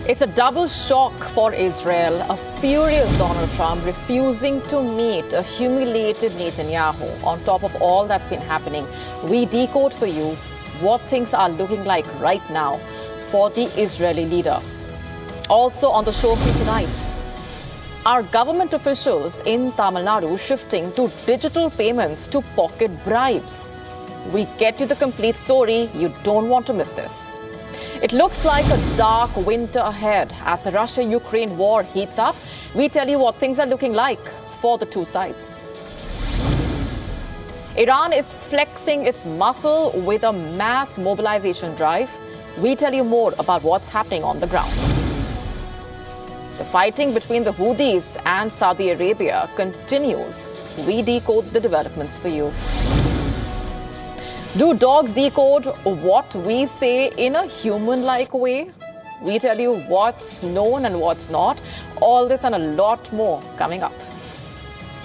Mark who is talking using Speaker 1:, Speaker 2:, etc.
Speaker 1: It's a double shock for Israel. A furious Donald Trump refusing to meet a humiliated Netanyahu. On top of all that's been happening, we decode for you what things are looking like right now for the Israeli leader. Also on the show for you tonight, are government officials in Tamil Nadu shifting to digital payments to pocket bribes? We get you the complete story. You don't want to miss this. It looks like a dark winter ahead as the Russia-Ukraine war heats up. We tell you what things are looking like for the two sides. Iran is flexing its muscle with a mass mobilization drive. We tell you more about what's happening on the ground. The fighting between the Houthis and Saudi Arabia continues. We decode the developments for you. Do dogs decode what we say in a human-like way? We tell you what's known and what's not. All this and a lot more coming up.